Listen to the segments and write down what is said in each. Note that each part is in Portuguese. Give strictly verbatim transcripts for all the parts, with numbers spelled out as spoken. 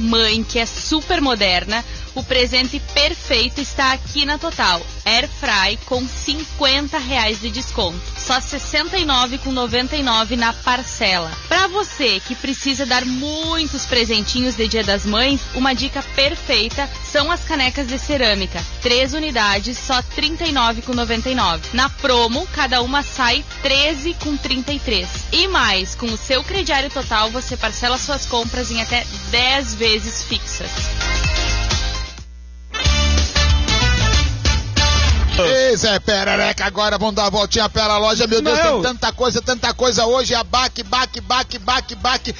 mãe que é super moderna, o presente perfeito está aqui na Total. Air Fry com cinquenta reais de desconto. Só sessenta e nove reais e noventa e nove centavos na parcela. Para você que precisa dar muitos presentinhos de Dia das Mães, uma dica perfeita são as canecas de cerâmica. Três unidades, só trinta e nove reais e noventa e nove centavos. Na promo, cada uma sai treze reais e trinta e três centavos. E mais, com o seu crediário Total, você parcela suas compras em até dez vezes fixas. Ei, Zé Perereca, agora vamos dar uma voltinha pela loja, meu Deus, Não. tem tanta coisa, tanta coisa hoje, a Baque, Baque, Baque, Baque, Baque,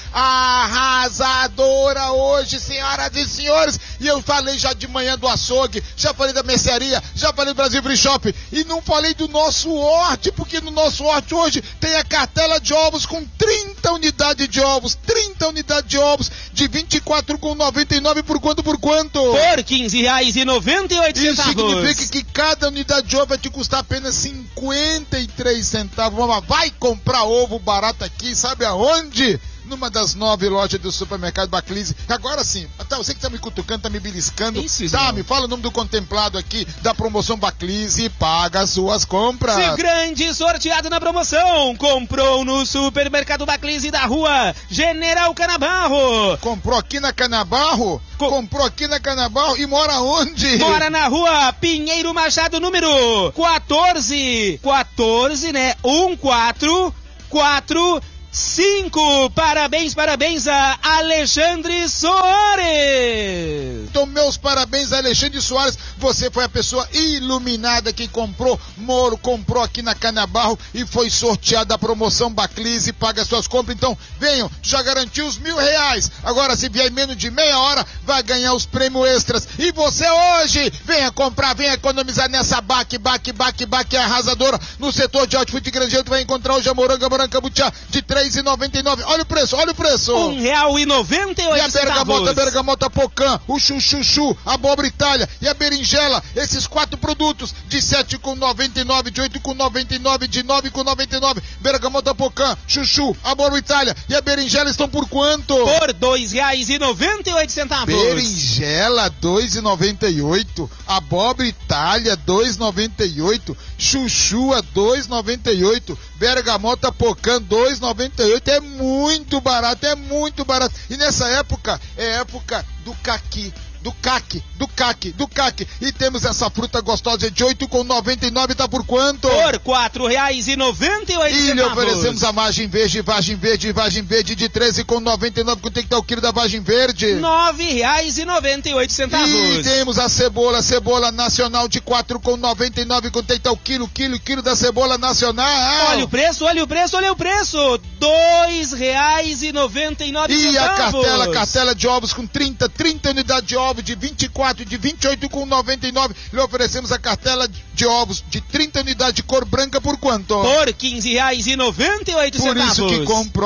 arrasadora hoje, senhoras e senhores, e eu falei já de manhã do açougue, já falei da mercearia, já falei do Brasil Free Shop, e não falei do nosso horte, porque no nosso horte hoje tem a cartela de ovos com trinta unidades de ovos, trinta unidades de ovos, de vinte e quatro reais e noventa e nove centavos, por quanto, por quanto? Por quinze reais e noventa e oito Isso centavos. significa que cada unidade de ovo vai te custar apenas cinquenta e três centavos. Vamos, vai comprar ovo barato aqui, sabe aonde? Numa das nove lojas do supermercado Baclise. Agora sim, tá, você que tá me cutucando, tá me beliscando. Isso, tá, Ismael. me fala o nome do contemplado aqui da promoção Baclise e paga as suas compras. Se grande sorteado na promoção. Comprou no supermercado Baclise da rua General Canabarro. Comprou aqui na Canabarro? Co- Comprou aqui na Canabarro e mora onde? Mora na rua Pinheiro Machado, número quatorze. quatorze, né? um quatro quatro cinco. Parabéns, parabéns a Alexandre Soares. Então, meus parabéns a Alexandre Soares, você foi a pessoa iluminada que comprou, Moro comprou aqui na Canabarro e foi sorteada a promoção Baclise, paga suas compras. Então, venham, já garantiu os mil reais. Agora, se vier em menos de meia hora, vai ganhar os prêmios extras. E você hoje, venha comprar, venha economizar nessa Baque, Baque, Baque, Baque arrasadora. No setor de hortifruti granjeiro, tu vai encontrar hoje a moranga, moranga butiá de três reais e noventa e nove centavos. Olha o preço, olha o preço. Um real e noventa e E a oito bergamota, centavos. bergamota pocã, o chuchuchu, a abóbora Itália e a berinjela, esses quatro produtos de sete reais e noventa e nove centavos, de oito reais e noventa e nove centavos, de nove reais e noventa e nove centavos, bergamota pocã, chuchu, abóbora Itália e a berinjela estão por quanto? Por dois reais e noventa e oito centavos. Berinjela, dois reais e noventa e oito centavos, abóbora Itália, dois reais e noventa e oito centavos, chuchu a dois reais e noventa e oito centavos, bergamota pocã, dois reais e noventa e oito centavos, é muito barato, é muito barato. E nessa época, é época do caqui, do caque, do caque, do caque. E temos essa fruta gostosa de oito reais e noventa e nove centavos, tá por quanto? Por quatro reais e noventa e oito E lhe centavos. oferecemos a vagem verde, vagem verde, vagem verde de treze reais e noventa e nove centavos. Quanto tem que dar o quilo da vagem verde? Nove reais e noventa e oito centavos. E temos a cebola, cebola nacional de quatro reais e noventa e nove centavos. Quanto tem que dar o quilo, quilo, quilo da cebola nacional? Olha o preço, olha o preço, olha o preço. Dois reais e noventa e nove E centavos. a cartela, cartela de ovos com trinta, trinta unidades de ovos de vinte e quatro, de vinte e oito reais e noventa e nove centavos. Lhe oferecemos a cartela de ovos de trinta unidades de cor branca por quanto? Por quinze reais e noventa e oito Por centavos. isso que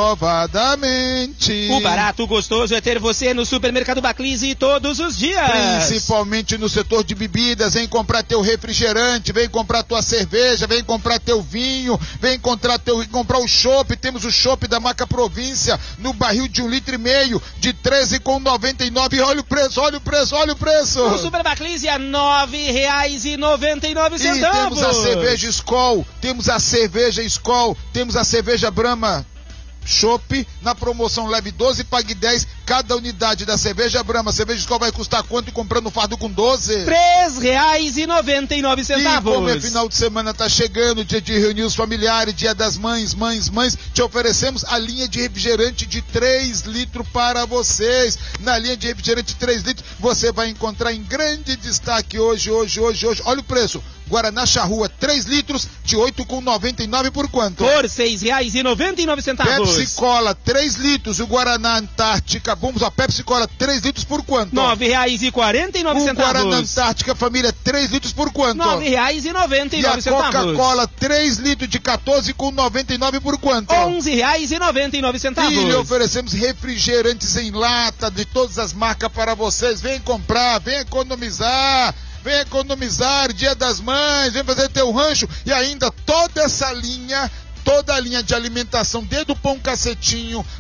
comprovadamente O barato gostoso é ter você no supermercado Baclise todos os dias. Principalmente no setor de bebidas, vem comprar teu refrigerante, vem comprar tua cerveja, vem comprar teu vinho, vem comprar, teu, comprar o chopp. Temos o chopp da marca Província no barril de um litro e meio de treze reais e noventa e nove centavos. Olha o preço, olha o preço, olha o preço. O Super Baclise a nove reais e noventa e nove centavos. E temos a cerveja Skol, temos a cerveja Skol, temos a cerveja Brahma Chopp, na promoção leve doze, pague dez, cada unidade da cerveja Brahma, cerveja Skol vai custar quanto comprando fardo com doze? Três reais e noventa e nove centavos. E como é final de semana, tá chegando, dia de reunir os familiares, dia das mães, mães, mães, te oferecemos a linha de refrigerante de três litros para vocês. Na linha de refrigerante de três litros, você vai encontrar em grande destaque hoje, hoje, hoje, hoje, olha o preço, Guaraná Charrua, três litros, de oito reais e noventa e nove centavos por quanto? Por seis reais e noventa e nove centavos. Pepsi Cola, três litros, o Guaraná Antártica, vamos a Pepsi Cola, três litros por quanto? Nove reais e quarenta e nove o centavos. Guaraná Antártica, família, três litros por quanto? Nove reais e noventa e nove centavos. E a Coca-Cola, três litros de quatorze reais e noventa e nove por quanto? Onze reais e noventa e nove centavos. E lhe oferecemos refrigerantes em lata de todas as marcas para vocês. Vem comprar, vem economizar. Vem economizar, Dia das Mães, vem fazer teu rancho e ainda toda essa linha, toda a linha de alimentação, desde o pão cacetinho,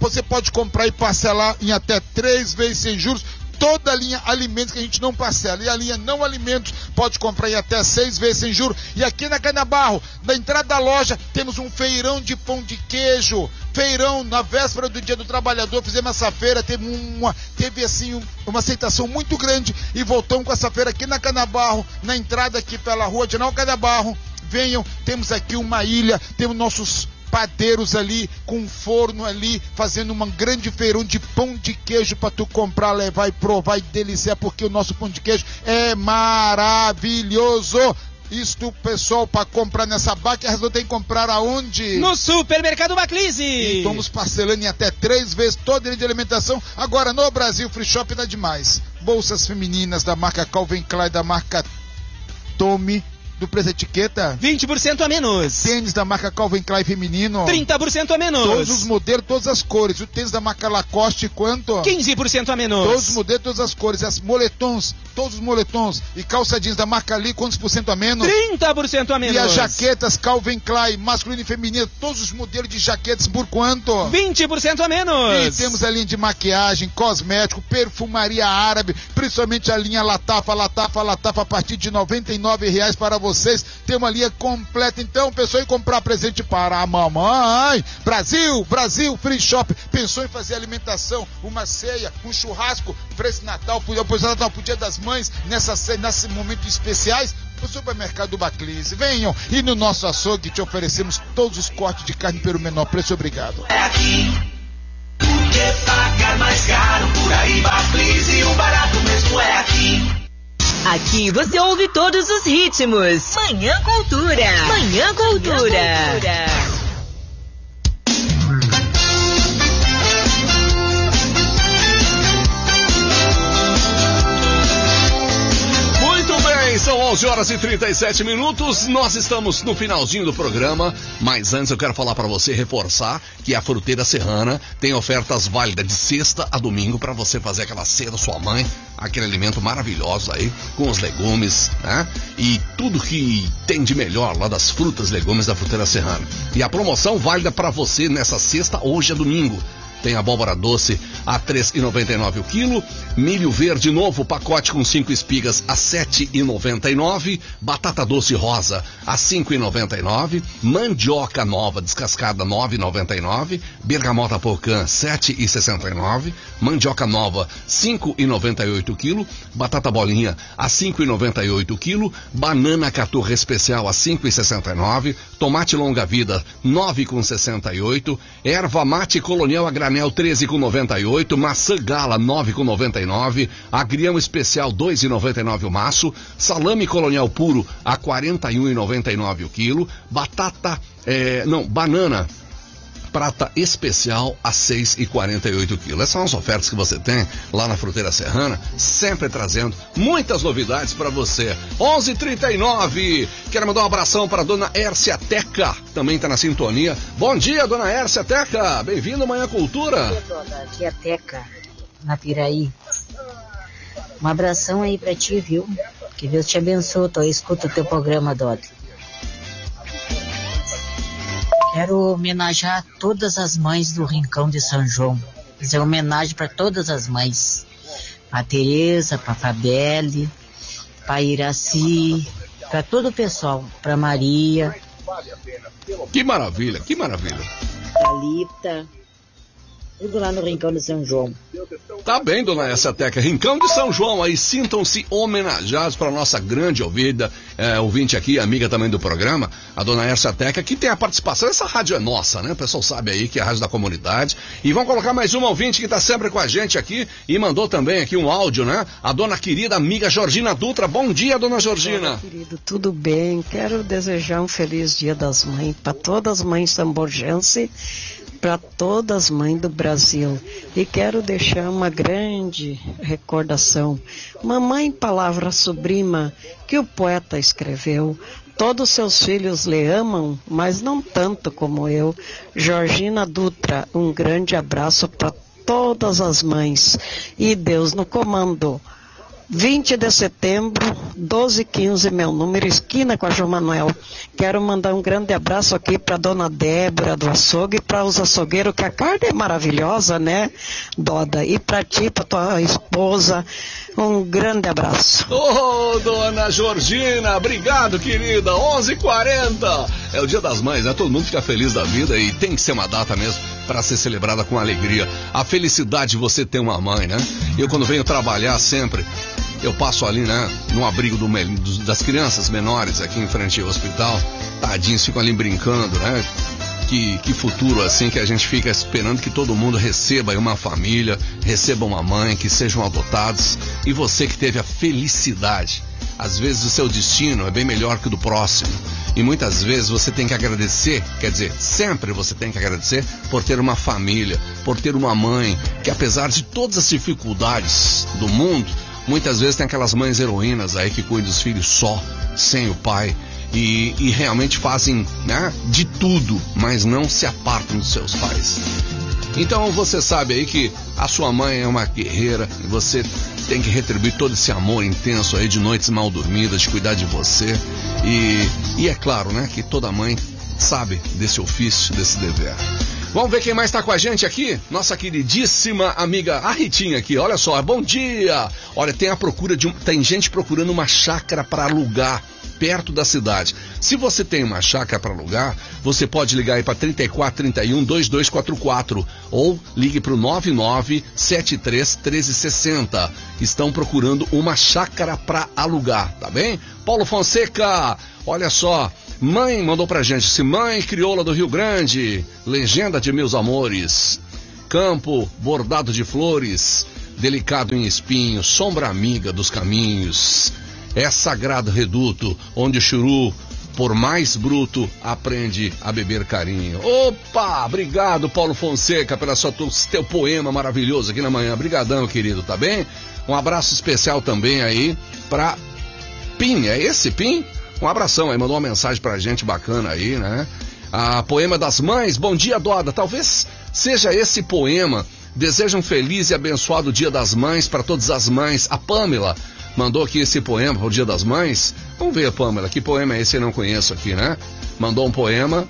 você pode comprar e parcelar em até três vezes sem juros. Toda a linha alimentos que a gente não parcela. E a linha não alimentos pode comprar em até seis vezes sem juros. E aqui na Canabarro, na entrada da loja, temos um feirão de pão de queijo. Feirão, na véspera do Dia do Trabalhador, fizemos essa feira, teve, uma, teve assim uma aceitação muito grande. E voltamos com essa feira aqui na Canabarro, na entrada aqui pela rua General Canabarro. Venham, temos aqui uma ilha, temos nossos padeiros ali, com um forno ali, fazendo um grande feirão de pão de queijo para tu comprar, levar e provar e deliciar, porque o nosso pão de queijo é maravilhoso. Isto, pessoal, para comprar nessa Bac, tem que comprar aonde? No Supermercado Baclise. E estamos parcelando em até três vezes toda a linha de alimentação. Agora, no Brasil, Free Shop dá demais. Bolsas femininas da marca Calvin Klein, da marca Tommy, do preço etiqueta, vinte por cento a menos. Tênis da marca Calvin Klein feminino, trinta por cento a menos. Todos os modelos, todas as cores. O tênis da marca Lacoste, quanto? quinze por cento a menos. Todos os modelos, todas as cores. As moletons, todos os moletons. E calça jeans da marca Lee, quantos por cento a menos? trinta por cento a menos. E as jaquetas Calvin Klein, masculino e feminino, todos os modelos de jaquetas por quanto? vinte por cento a menos. E temos a linha de maquiagem, cosmético, perfumaria árabe, principalmente a linha Latafa, Latafa, Latafa, a partir de noventa e nove reais para vocês. Tem uma linha completa, então pensou em comprar presente para a mamãe? Brasil, Brasil, Free Shop. Pensou em fazer alimentação, uma ceia, um churrasco para esse Natal, depois Natal, pro Dia das Mães, nessa, nesse momento especiais? O Supermercado Baclise. Venham, e no nosso açougue te oferecemos todos os cortes de carne pelo menor preço. Obrigado. É aqui, porque pagar mais caro por aí, Baclise, o barato mesmo é aqui. Aqui você ouve todos os ritmos. Manhã Cultura. Manhã Cultura. Manhã Cultura. São onze horas e trinta e sete minutos, nós estamos no finalzinho do programa, mas antes eu quero falar para você, reforçar que a Fruteira Serrana tem ofertas válidas de sexta a domingo para você fazer aquela ceia da sua mãe, aquele alimento maravilhoso aí, com os legumes, né? E tudo que tem de melhor lá das frutas e legumes da Fruteira Serrana. E a promoção válida para você nessa sexta, hoje é domingo. Tem abóbora doce a três reais e noventa e nove centavos o quilo, milho verde novo, pacote com cinco espigas a sete reais e noventa e nove centavos, batata doce rosa a cinco reais e noventa e nove centavos, mandioca nova descascada nove reais e noventa e nove centavos, bergamota pocã sete reais e sessenta e nove centavos, mandioca nova cinco reais e noventa e oito centavos o quilo, batata bolinha a cinco reais e noventa e oito centavos o quilo, banana caturra especial a cinco reais e sessenta e nove centavos, tomate longa vida nove reais e sessenta e oito centavos, erva mate colonial a granel treze reais e noventa e oito centavos, maçã gala nove reais e noventa e nove centavos, agrião especial dois reais e noventa e nove centavos o maço, salame colonial puro a quarenta e um reais e noventa e nove centavos o quilo, batata, é, não, banana prata especial a seis reais e quarenta e oito centavos o quilo. Essas são as ofertas que você tem lá na Fruteira Serrana, sempre trazendo muitas novidades para você. onze e trinta e nove. Quero mandar um abração para a dona Hércia Teca, também está na sintonia. Bom dia, dona Hércia Teca. Bem-vindo à Manhã Cultura. Bom dia, dona tia Teca, na Piraí. Um abração aí para ti, viu? Que Deus te abençoe. Eu escuto o teu programa, Dodi. Quero homenagear todas as mães do Rincão de São João. Fazer homenagem para todas as mães. Para Tereza, para Fabelle, para Iraci, para todo o pessoal, para Maria. Que maravilha, que maravilha. Thalita, tudo lá no Rincão de São João. Tá bem, dona Essa Teca, Rincão de São João, aí sintam-se homenageados para nossa grande ouvida, é, ouvinte aqui, amiga também do programa, a dona Essa Teca, que tem a participação. Essa rádio é nossa, né? O pessoal sabe aí que é a rádio da comunidade. E vamos colocar mais uma ouvinte que tá sempre com a gente aqui e mandou também aqui um áudio, né? A dona querida amiga Georgina Dutra. Bom dia, dona Georgina. Olá, querido, tudo bem? Quero desejar um feliz Dia das Mães para todas as mães tamborjenses, para todas as mães do Brasil. E quero deixar uma grande recordação. Mamãe, palavra sublima que o poeta escreveu. Todos seus filhos lhe amam, mas não tanto como eu. Georgina Dutra, um grande abraço para todas as mães. E Deus no comando. vinte de setembro, doze e quinze, meu número, esquina com a João Manuel. Quero mandar um grande abraço aqui para dona Débora do açougue e para os açougueiros, que a carne é maravilhosa, né, Doda? E para ti, para tua esposa, um grande abraço. Ô, oh, dona Georgina, obrigado, querida. onze e quarenta. É o Dia das Mães, né? Todo mundo fica feliz da vida e tem que ser uma data mesmo para ser celebrada com alegria. A felicidade de você ter uma mãe, né? Eu, quando venho trabalhar sempre, eu passo ali, né, no abrigo do, das crianças menores aqui em frente ao hospital. Tadinhos, ficam ali brincando, né? Que, que futuro assim que a gente fica esperando que todo mundo receba uma família, receba uma mãe, que sejam adotados. E você que teve a felicidade, às vezes o seu destino é bem melhor que o do próximo. E muitas vezes você tem que agradecer, quer dizer, sempre você tem que agradecer por ter uma família, por ter uma mãe, que apesar de todas as dificuldades do mundo, muitas vezes tem aquelas mães heroínas aí que cuidam dos filhos só, sem o pai. E, e realmente fazem, né, de tudo, mas não se apartam dos seus pais. Então você sabe aí que a sua mãe é uma guerreira e você tem que retribuir todo esse amor intenso aí de noites mal dormidas, de cuidar de você. E, e é claro, né, que toda mãe sabe desse ofício, desse dever. Vamos ver quem mais está com a gente aqui? Nossa queridíssima amiga, a Ritinha aqui, olha só, bom dia! Olha, tem a procura de um, tem gente procurando uma chácara para alugar perto da cidade. Se você tem uma chácara para alugar, você pode ligar aí para trinta e quatro, trinta e um, vinte e dois quarenta e quatro ou ligue para o nove nove sete três, um três seis zero. Estão procurando uma chácara para alugar, tá bem? Paulo Fonseca, olha só, mãe mandou pra gente, se mãe crioula do Rio Grande, legenda de meus amores, campo bordado de flores, delicado em espinho, sombra amiga dos caminhos, é sagrado reduto, onde o churu, por mais bruto, aprende a beber carinho. Opa, obrigado Paulo Fonseca pela sua, teu poema maravilhoso aqui na manhã, brigadão querido, tá bem? Um abraço especial também aí pra Pim, é esse Pim? Um abração aí, mandou uma mensagem pra gente bacana aí, né? A Poema das Mães, bom dia Doda, talvez seja esse poema. Desejo um feliz e abençoado Dia das Mães para todas as mães. A Pamela mandou aqui esse poema para o Dia das Mães. Vamos ver, Pamela, que poema é esse? Eu não conheço aqui, né? Mandou um poema.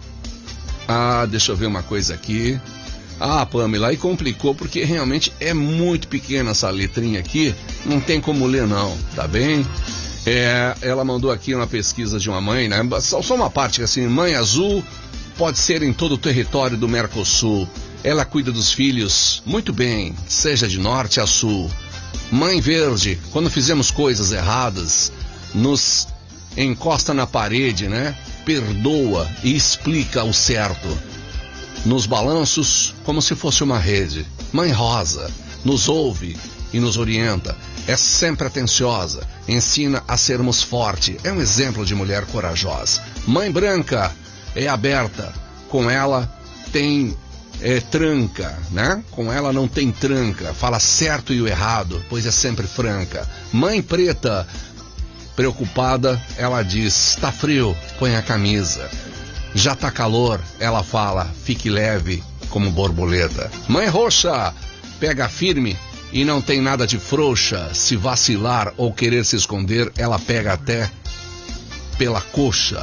Ah, deixa eu ver uma coisa aqui. Ah, Pamela, aí complicou porque realmente é muito pequena essa letrinha aqui. Não tem como ler não, tá bem? É, ela mandou aqui uma pesquisa de uma mãe, né? Só, só uma parte assim, mãe azul pode ser em todo o território do Mercosul. Ela cuida dos filhos muito bem, seja de norte a sul. Mãe verde, quando fizemos coisas erradas, nos encosta na parede, né? Perdoa e explica o certo. Nos balanços, como se fosse uma rede. Mãe rosa, nos ouve e nos orienta. É sempre atenciosa, ensina a sermos fortes. É um exemplo de mulher corajosa. Mãe branca, é aberta. Com ela tem é, tranca, né? Com ela não tem tranca. Fala certo e o errado, pois é sempre franca. Mãe preta, preocupada, ela diz, tá frio, põe a camisa. Já tá calor, ela fala, fique leve como borboleta. Mãe roxa, pega firme e não tem nada de frouxa. Se vacilar ou querer se esconder, ela pega até pela coxa.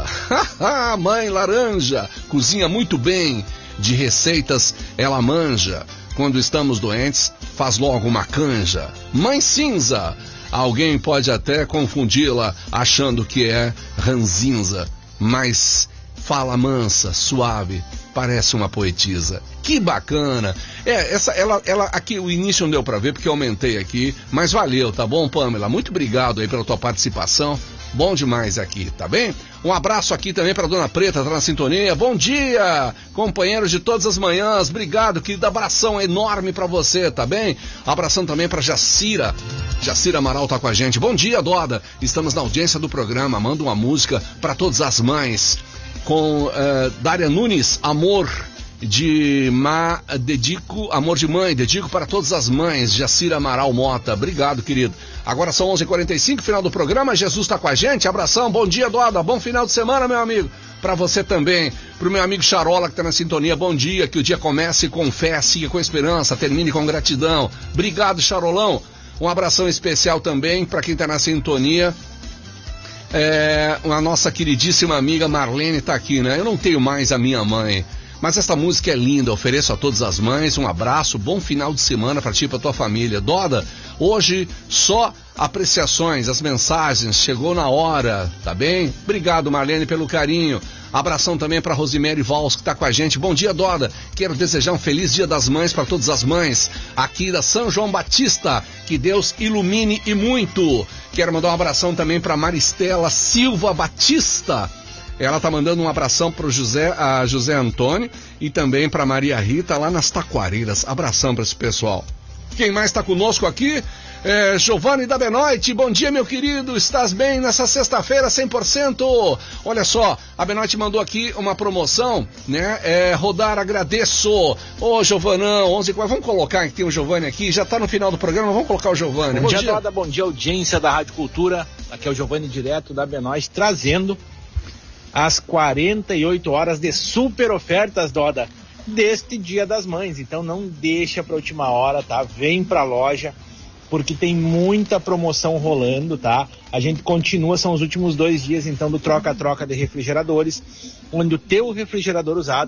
Mãe laranja, cozinha muito bem, de receitas ela manja. Quando estamos doentes, faz logo uma canja. Mãe cinza, alguém pode até confundi-la achando que é ranzinza, mas fala mansa, suave, parece uma poetisa. Que bacana! É, essa, ela, ela, aqui o início não deu pra ver porque eu aumentei aqui, mas valeu, tá bom, Pamela? Muito obrigado aí pela tua participação. Bom demais aqui, tá bem? Um abraço aqui também pra Dona Preta, tá na sintonia. Bom dia, companheiros de todas as manhãs. Obrigado, querido. Abração enorme pra você, tá bem? Abração também pra Jacira. Jacira Amaral tá com a gente. Bom dia, Doda. Estamos na audiência do programa. Manda uma música pra todas as mães. Com uh, Dária Nunes, Amor de Ma, dedico, Amor de Mãe, dedico para todas as mães, Jacira Amaral Mota, obrigado querido. Agora são onze e quarenta e cinco, final do programa, Jesus está com a gente, abração, bom dia Doda, bom final de semana meu amigo, para você também, pro meu amigo Charola que está na sintonia, bom dia, que o dia comece com fé, siga com esperança, termine com gratidão, obrigado Charolão. Um abração especial também para quem tá na sintonia. É, a nossa queridíssima amiga Marlene tá aqui, né? Eu não tenho mais a minha mãe, mas esta música é linda, ofereço a todas as mães um abraço, bom final de semana pra ti e pra tua família. Doda, hoje só apreciações, as mensagens, chegou na hora, tá bem? Obrigado, Marlene, pelo carinho. Abração também para Rosemary Valls, que tá com a gente. Bom dia, Doda. Quero desejar um feliz Dia das Mães para todas as mães aqui da São João Batista. Que Deus ilumine e muito. Quero mandar um abração também para Maristela Silva Batista. Ela tá mandando um abração pro José, a José Antônio e também para Maria Rita lá nas Taquareiras. Abração para esse pessoal. Quem mais está conosco aqui? É, Giovanni da Benoite, bom dia, meu querido, estás bem nessa sexta-feira cem por cento? Olha só, a Benoite mandou aqui uma promoção, né? É, rodar, agradeço. Ô, Giovanão, onze, vamos colocar que tem o Giovanni aqui, já está no final do programa, vamos colocar o Giovanni. Bom, bom dia, dia, Doda, bom dia, audiência da Rádio Cultura. Aqui é o Giovanni direto da Benoite, trazendo as quarenta e oito horas de super ofertas, Doda, deste Dia das Mães. Então não deixa para a última hora, tá? Vem para a loja, porque tem muita promoção rolando, tá? A gente continua, são os últimos dois dias, então, do troca-troca de refrigeradores, onde o teu refrigerador usado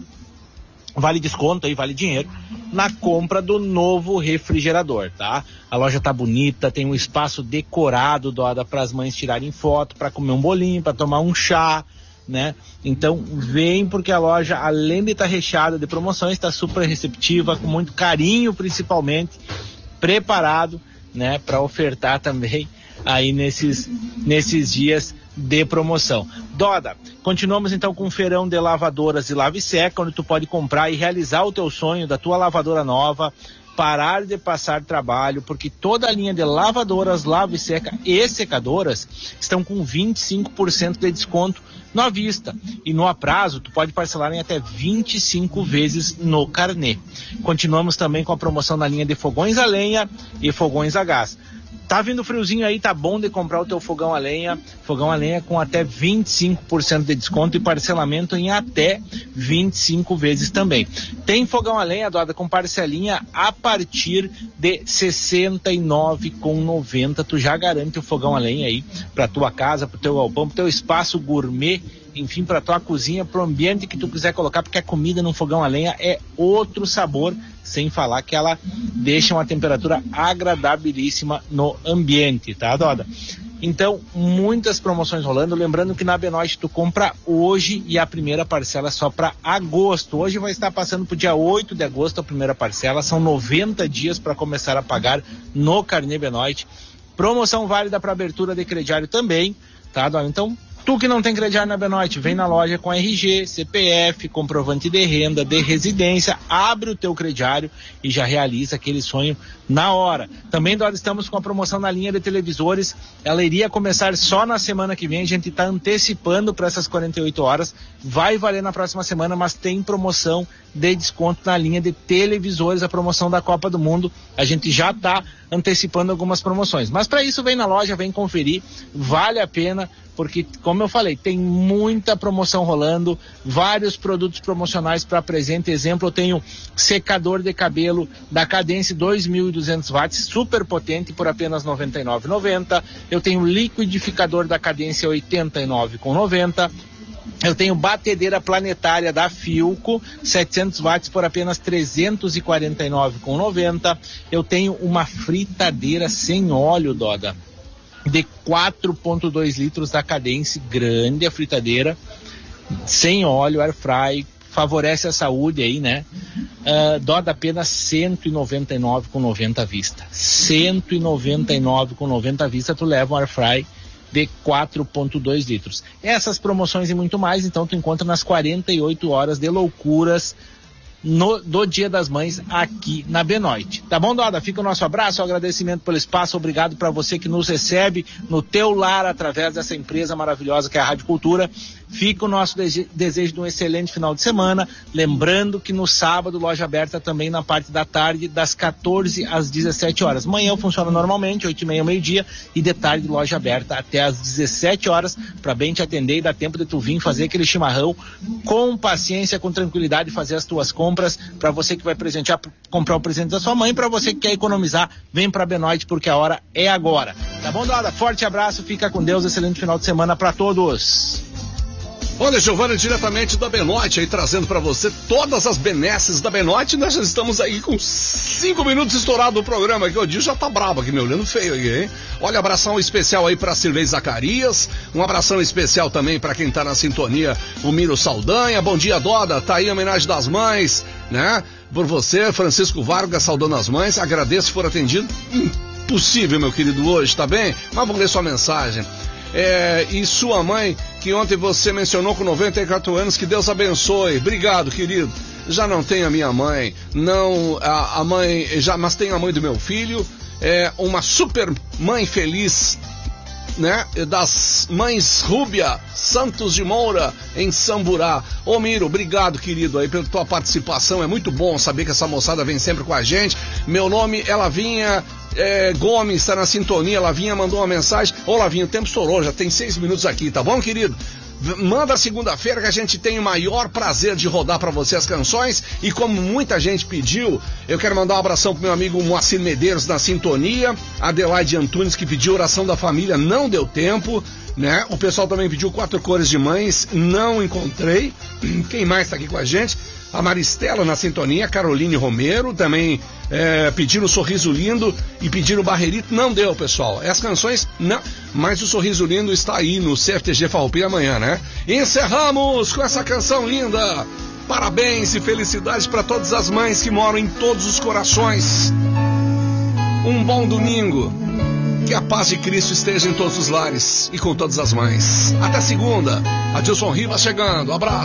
vale desconto aí, vale dinheiro, na compra do novo refrigerador, tá? A loja tá bonita, tem um espaço decorado, Doda, para as mães tirarem foto, para comer um bolinho, para tomar um chá, né? Então vem, porque a loja, além de estar recheada de promoções, está super receptiva, com muito carinho, principalmente preparado, né, para ofertar também aí nesses, nesses dias de promoção. Doda, continuamos então com o feirão de lavadoras e lave seca, onde tu pode comprar e realizar o teu sonho da tua lavadora nova, parar de passar trabalho, porque toda a linha de lavadoras, lave seca e secadoras estão com vinte e cinco por cento de desconto no à vista, e no a prazo tu pode parcelar em até vinte e cinco vezes no carnê. Continuamos também com a promoção na linha de fogões a lenha e fogões a gás. Tá vindo friozinho aí, tá bom de comprar o teu fogão a lenha, fogão a lenha com até vinte e cinco por cento de desconto e parcelamento em até vinte e cinco vezes também. Tem fogão a lenha, Doda, com parcelinha a partir de sessenta e nove reais e noventa centavos. Tu já garante o fogão a lenha aí pra tua casa, pro teu galpão, pro teu espaço gourmet, enfim, pra tua cozinha, pro ambiente que tu quiser colocar, porque a comida no fogão a lenha é outro sabor, sem falar que ela deixa uma temperatura agradabilíssima no ambiente, tá, Doda? Então, muitas promoções rolando, lembrando que na Benoite tu compra hoje e a primeira parcela é só para agosto. Hoje vai estar passando pro dia oito de agosto a primeira parcela, são noventa dias para começar a pagar no Carnê Benoite. Promoção válida para abertura de crediário também, tá, Doda? Então, tu que não tem crediário na Benoite, vem na loja com R G, C P F, comprovante de renda, de residência, abre o teu crediário e já realiza aquele sonho na hora. Também, Dora, estamos com a promoção na linha de televisores, ela iria começar só na semana que vem, a gente está antecipando para essas quarenta e oito horas, vai valer na próxima semana, mas tem promoção de desconto na linha de televisores, a promoção da Copa do Mundo, a gente já está antecipando algumas promoções, mas para isso vem na loja, vem conferir, vale a pena, porque, como eu falei, tem muita promoção rolando, vários produtos promocionais para presente. Exemplo, eu tenho secador de cabelo da Cadence dois mil e duzentos watts, super potente, por apenas noventa e nove reais e noventa centavos. Eu tenho liquidificador da Cadence oitenta e nove reais e noventa centavos. Eu tenho batedeira planetária da Filco, setecentos watts, por apenas trezentos e quarenta e nove reais e noventa centavos. Eu tenho uma fritadeira sem óleo, Doda, de quatro vírgula dois litros da Cadence, grande a fritadeira, sem óleo, air fry, favorece a saúde aí, né? Uh, Doda, apenas cento e noventa e nove reais e noventa centavos à vista. cento e noventa e nove reais e noventa centavos à vista, tu leva um air fry de quatro vírgula dois litros. Essas promoções e muito mais, então tu encontra nas quarenta e oito horas de loucuras No, do Dia das Mães aqui na Benoite. Tá bom, Doda? Fica o nosso abraço, o agradecimento pelo espaço, obrigado para você que nos recebe no teu lar através dessa empresa maravilhosa que é a Rádio Cultura. Fica o nosso dese- desejo de um excelente final de semana, lembrando que no sábado, loja aberta também na parte da tarde, das quatorze às dezessete horas. Manhã funciona normalmente, oito e meia, meio-dia, e de tarde, loja aberta até às dezessete horas, para bem te atender e dar tempo de tu vir fazer aquele chimarrão com paciência, com tranquilidade, fazer as tuas compras, para você que vai presentear, comprar o presente da sua mãe, para você que quer economizar, vem pra Benoit, porque a hora é agora. Tá bom, Dada? Forte abraço, fica com Deus, excelente final de semana para todos. Olha, Giovanni, diretamente da Benoit, aí trazendo pra você todas as benesses da Benoit. Nós já estamos aí com cinco minutos estourado no programa aqui. O Dio já tá bravo aqui, me olhando feio aqui, hein? Olha, abração especial aí pra Silvei Zacarias, um abração especial também pra quem tá na sintonia, o Miro Saldanha. Bom dia, Doda, tá aí a homenagem das mães, né? Por você, Francisco Vargas, saudando as mães, agradeço por atendido. Impossível, meu querido, hoje, tá bem? Mas vou ler sua mensagem. É, e sua mãe, que ontem você mencionou com noventa e quatro anos, que Deus abençoe. Obrigado, querido. Já não tenho a minha mãe, não a, a mãe, já, mas tenho a mãe do meu filho, é uma super mãe feliz, né? Das mães Rúbia Santos de Moura, em Samburá. Ô Miro, obrigado, querido, aí pela tua participação. É muito bom saber que essa moçada vem sempre com a gente. Meu nome é Lavinha é, Gomes, está na sintonia. Lavinha mandou uma mensagem. Ô Lavinha, o tempo estourou, já tem seis minutos aqui, tá bom, querido? Manda segunda-feira que a gente tem o maior prazer de rodar pra você as canções. E como muita gente pediu, eu quero mandar um abração pro meu amigo Moacir Medeiros na sintonia, Adelaide Antunes, que pediu oração da família, não deu tempo, né? O pessoal também pediu Quatro Cores de Mães, não encontrei. Quem mais tá aqui com a gente? A Maristela na sintonia, Caroline Romero também é, pediram Sorriso Lindo e pediram Barreirito, não deu, pessoal. As canções, não, mas o Sorriso Lindo está aí no C F T G Farroupilha amanhã, né? Encerramos com essa canção linda. Parabéns e felicidades para todas as mães que moram em todos os corações. Um bom domingo. Que a paz de Cristo esteja em todos os lares e com todas as mães. Até segunda. Adilson Rivas chegando. Abraço.